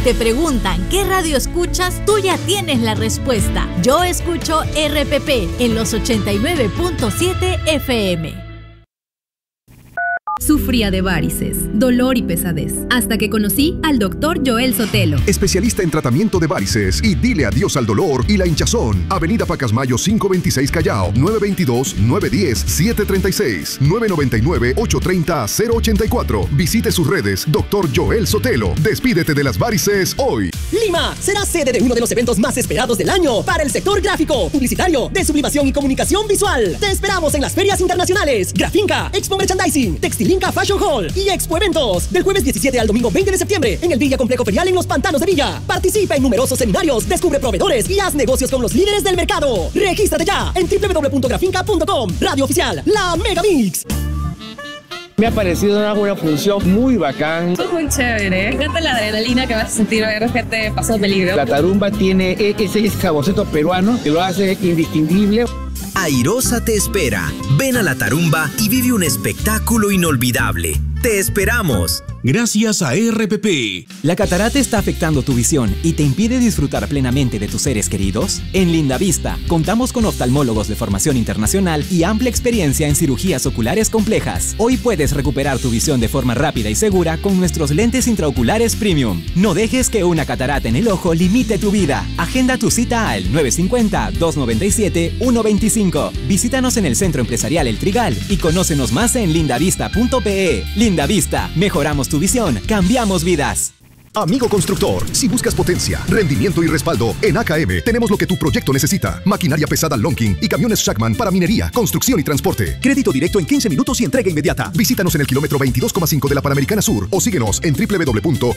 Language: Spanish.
te preguntan qué radio escuchas, tú ya tienes la respuesta. Yo escucho RPP en los 89.7 FM. Sufría de varices, dolor y pesadez, hasta que conocí al Dr. Joel Sotelo. Especialista en tratamiento de varices y dile adiós al dolor y la hinchazón. Avenida Pacasmayo 526 Callao, 922-910-736, 999-830-084. Visite sus redes, Dr. Joel Sotelo. Despídete de las varices hoy. Lima será sede de uno de los eventos más esperados del año para el sector gráfico, publicitario, de sublimación y comunicación visual. Te esperamos en las ferias internacionales Grafinca, Expo Merchandising, Textilinca Fashion Hall y Expo Eventos del jueves 17 al domingo 20 de septiembre en el Villa Complejo Ferial en Los Pantanos de Villa. Participa en numerosos seminarios, descubre proveedores y haz negocios con los líderes del mercado. Regístrate ya en www.grafinca.com. Radio Oficial, la Mega Mix. Me ha parecido una función muy bacán. Es muy chévere. Me encanta la adrenalina que vas a sentir ver gente pasando peligro. La tarumba tiene ese saborcito peruano que lo hace indistinguible. Airosa te espera. Ven a la tarumba y vive un espectáculo inolvidable. ¡Te esperamos! Gracias a RPP. ¿La catarata está afectando tu visión y te impide disfrutar plenamente de tus seres queridos? En Lindavista contamos con oftalmólogos de formación internacional y amplia experiencia en cirugías oculares complejas. Hoy puedes recuperar tu visión de forma rápida y segura con nuestros lentes intraoculares premium. No dejes que una catarata en el ojo limite tu vida. Agenda tu cita al 950-297-125. Visítanos en el Centro Empresarial El Trigal y conócenos más en lindavista.pe. Lindavista, mejoramos tu visión, cambiamos vidas. Amigo constructor, si buscas potencia, rendimiento y respaldo, en AKM tenemos lo que tu proyecto necesita. Maquinaria pesada Lonking y camiones Shackman para minería, construcción y transporte. Crédito directo en 15 minutos y entrega inmediata. Visítanos en el kilómetro 22,5 de la Panamericana Sur o síguenos en www